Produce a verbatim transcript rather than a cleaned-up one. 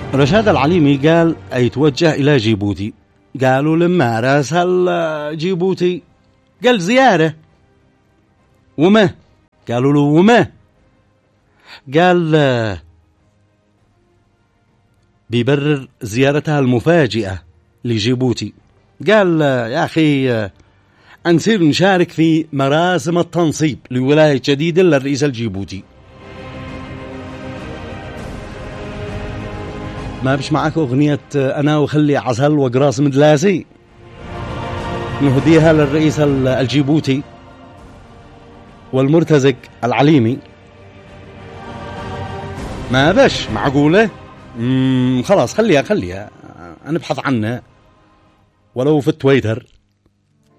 رشاد العليمي قال يتوجه إلى جيبوتي. قالوا لما راسل جيبوتي؟ قال زيارة. وما؟ قالوا له وما؟ قال بيبرر زيارتها المفاجئة لجيبوتي. قال يا أخي نصير نشارك في مراسم التنصيب لولاية جديدة للرئيس الجيبوتي. ما بش معك أغنية أنا وخلي عسل وقراص مدلاسي نهديها للرئيس الجيبوتي والمرتزق العليمي؟ ما بش معقولة؟ خلاص خليها خليها نبحث عنها ولو في التويتر.